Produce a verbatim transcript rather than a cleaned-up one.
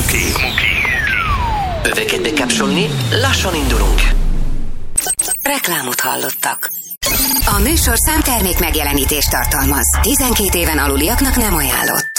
Muki. Öveket bekapcsolni, lassan indulunk. Reklámot hallottak. A műsorszám termék megjelenítést tartalmaz. tizenkét éven aluliaknak nem ajánlott.